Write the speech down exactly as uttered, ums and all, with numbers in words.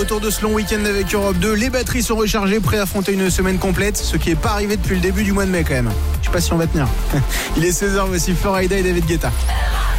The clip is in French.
Retour de ce long week-end avec Europe deux. Les batteries sont rechargées, prêts à affronter une semaine complète, ce qui n'est pas arrivé depuis le début du mois de mai quand même. Je sais pas si on va tenir. Il est seize heures, voici Florida et David Guetta.